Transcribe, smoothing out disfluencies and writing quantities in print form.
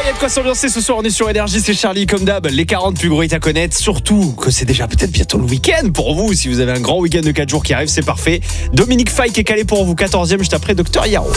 y a de quoi s'ambiancer ce soir, on est sur Énergie, c'est Charlie comme d'hab, les 40 plus gros hits à connaître, surtout que c'est déjà peut-être bientôt le week-end pour vous, si vous avez un grand week-end de 4 jours qui arrive, c'est parfait. Dominique Fike est calé pour vous, 14e, juste après Dr Yaro.